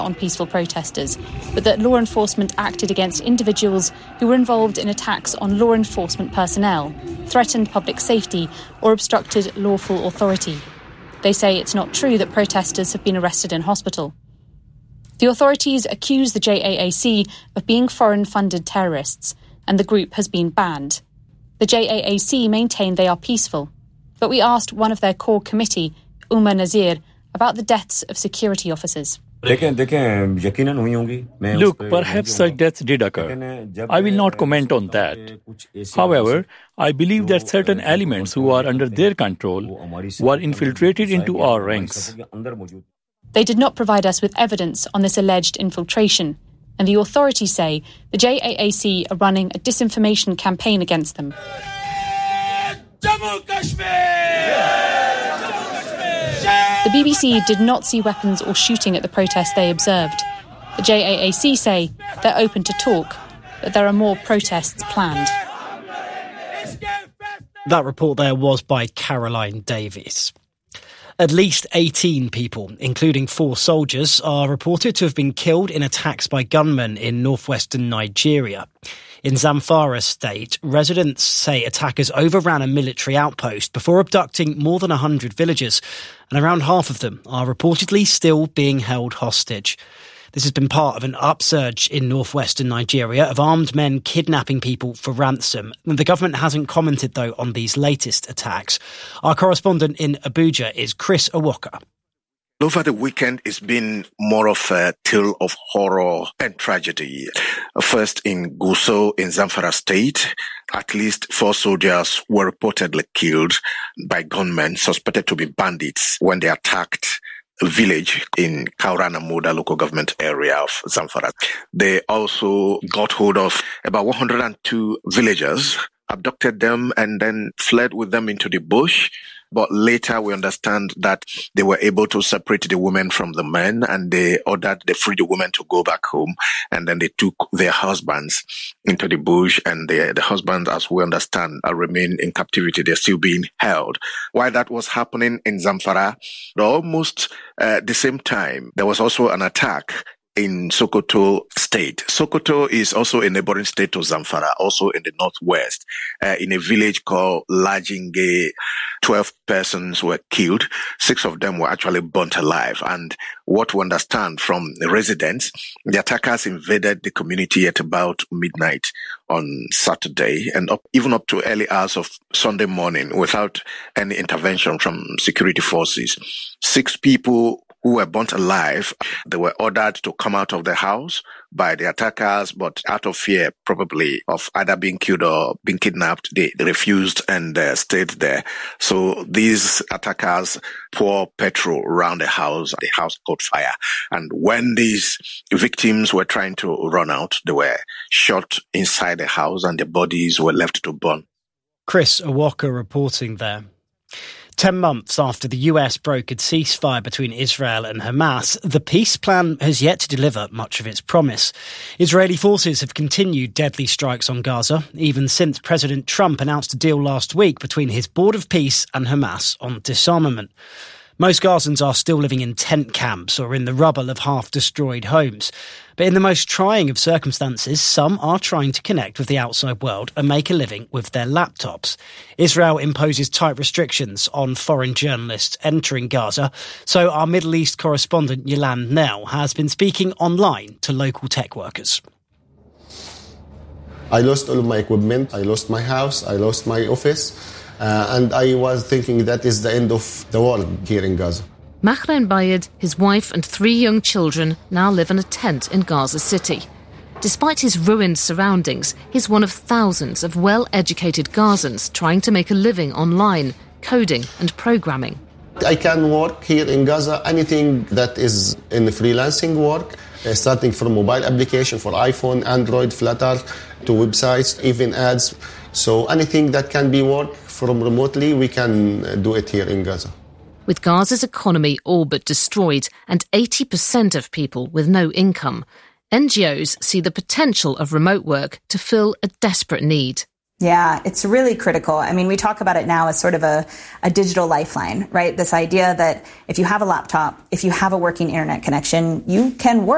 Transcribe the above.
on peaceful protesters, but that law enforcement acted against individuals who were involved in attacks on law enforcement personnel, threatened public safety or obstructed lawful authority. They say it's not true that protesters have been arrested in hospital. The authorities accuse the JAAC of being foreign-funded terrorists, and the group has been banned. The JAAC maintain they are peaceful, but we asked one of their core committee, Umar Nazir, about the deaths of security officers. Look, perhaps such deaths did occur. I will not comment on that. However, I believe that certain elements who are under their control were infiltrated into our ranks. They did not provide us with evidence on this alleged infiltration, and the authorities say the JAAC are running a disinformation campaign against them. The BBC did not see weapons or shooting at the protest they observed. The JAAC say they're open to talk, but there are more protests planned. That report there was by Caroline Davies. At least 18 people, including 4 soldiers, are reported to have been killed in attacks by gunmen in northwestern Nigeria. In Zamfara state, residents say attackers overran a military outpost before abducting more than 100 villagers, and around half of them are reportedly still being held hostage. This has been part of an upsurge in northwestern Nigeria of armed men kidnapping people for ransom. The government hasn't commented, though, on these latest attacks. Our correspondent in Abuja is Chris Awoka. Over the weekend, it's been more of a tale of horror and tragedy. First in Gusau in Zamfara state, at least 4 soldiers were reportedly killed by gunmen suspected to be bandits when they attacked a village in Kaurana-Moda local government area of Zamfara. They also got hold of about 102 villagers, abducted them and then fled with them into the bush. But later we understand that they were able to separate the women from the men, and they freed the women to go back home. And then they took their husbands into the bush, and the husbands, as we understand, remain in captivity. They're still being held. While that was happening in Zamfara, almost the same time, there was also an attack in Sokoto state. Sokoto is also a neighboring state to Zamfara, also in the northwest, in a village called Lajinge. 12 persons were killed. 6 of them were actually burnt alive. And what we understand from the residents, the attackers invaded the community at about midnight on Saturday and even up to early hours of Sunday morning without any intervention from security forces. 6 people who were burnt alive, they were ordered to come out of the house by the attackers, but out of fear probably of either being killed or being kidnapped, they refused and stayed there. So these attackers poured petrol around the house caught fire. And when these victims were trying to run out, they were shot inside the house and the bodies were left to burn. Chris Awoka reporting there. 10 months after the US brokered ceasefire between Israel and Hamas, the peace plan has yet to deliver much of its promise. Israeli forces have continued deadly strikes on Gaza, even since President Trump announced a deal last week between his Board of Peace and Hamas on disarmament. Most Gazans are still living in tent camps or in the rubble of half-destroyed homes. But in the most trying of circumstances, some are trying to connect with the outside world and make a living with their laptops. Israel imposes tight restrictions on foreign journalists entering Gaza, so our Middle East correspondent Yolande Nell has been speaking online to local tech workers. I lost all of my equipment, I lost my house, I lost my office. And I was thinking that is the end of the world here in Gaza. Mahren Bayed, his wife and 3 young children now live in a tent in Gaza City. Despite his ruined surroundings, he's one of thousands of well-educated Gazans trying to make a living online, coding and programming. I can work here in Gaza, anything that is in freelancing work, starting from mobile application for iPhone, Android, Flutter, to websites, even ads. So anything that can be worked from remotely, we can do it here in Gaza. With Gaza's economy all but destroyed and 80% of people with no income, NGOs see the potential of remote work to fill a desperate need. Yeah, it's really critical. I mean, we talk about it now as sort of a digital lifeline, right? This idea that if you have a laptop, if you have a working internet connection, you can work.